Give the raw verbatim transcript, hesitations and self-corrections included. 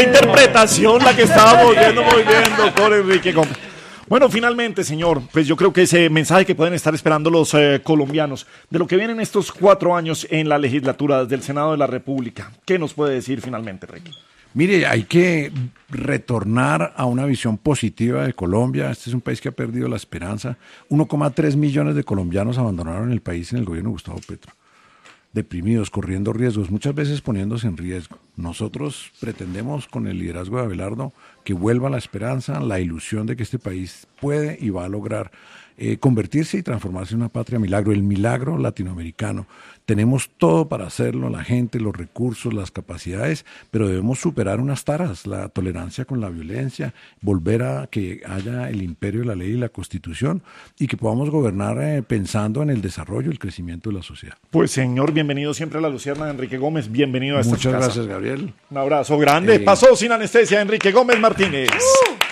interpretación la que estábamos viendo muy bien, doctor Enrique Gómez. Bueno, finalmente, señor, pues yo creo que ese mensaje que pueden estar esperando los eh, colombianos de lo que vienen estos cuatro años en la legislatura del Senado de la República, ¿qué nos puede decir finalmente, Enrique? Mire, hay que retornar a una visión positiva de Colombia. Este es un país que ha perdido la esperanza. uno coma tres millones de colombianos abandonaron el país en el gobierno de Gustavo Petro. Deprimidos, corriendo riesgos, muchas veces poniéndose en riesgo. Nosotros pretendemos, con el liderazgo de Abelardo, que vuelva la esperanza, la ilusión de que este país puede y va a lograr eh, convertirse y transformarse en una patria milagro, el milagro latinoamericano. Tenemos todo para hacerlo, la gente, los recursos, las capacidades, pero debemos superar unas taras, la tolerancia con la violencia, volver a que haya el imperio de la ley y la Constitución y que podamos gobernar eh, pensando en el desarrollo y el crecimiento de la sociedad. Pues señor, bienvenido siempre a la Lucierna, Enrique Gómez, bienvenido a esta Muchas casa. gracias, Gabriel. Un abrazo grande. Eh... Pasó sin anestesia Enrique Gómez Martínez. Uh.